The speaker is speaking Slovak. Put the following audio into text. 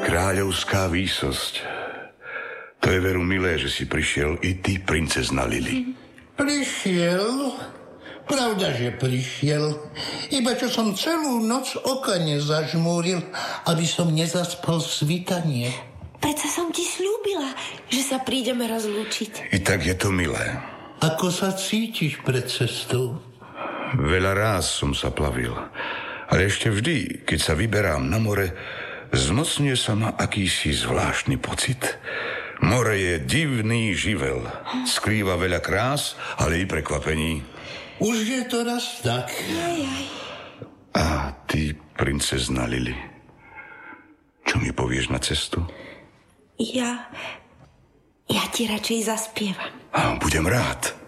Kráľovská výsosť. To je veru milé, že si prišiel i ty, princezna Lily. Prišiel? Pravda, že prišiel. Iba čo som celú noc oka nezažmúril, aby som nezaspal svitanie. Predsa som ti sľúbila, že sa prídeme rozlúčiť. I tak je to milé. Ako sa cítiš pred cestou? Veľa ráz som sa plavil, ale ešte vždy, keď sa vyberám na more, zmocňuje sa ma akýsi zvláštny pocit. More je divný živel. Skrýva veľa krás, ale i prekvapení. Už je to raz tak. A ty, princezna Lily, čo mi povieš na cestu? Ja ti radšej zaspievam. Budem rád.